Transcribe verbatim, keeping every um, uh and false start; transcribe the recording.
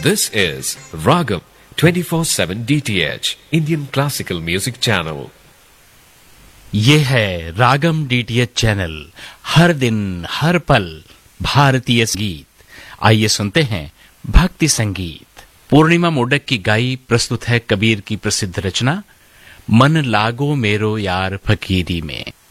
This is Ragam twenty-four seven D T H Indian Classical Music Channel. ये है रागम DTH channel, हर दिन हर पल भारतीय संगीत। आइए सुनते हैं भक्ति संगीत। पूर्णिमा मोडक की गाई प्रस्तुत है कबीर की प्रसिद्ध रचना मन लागो मेरो यार फकीरी में।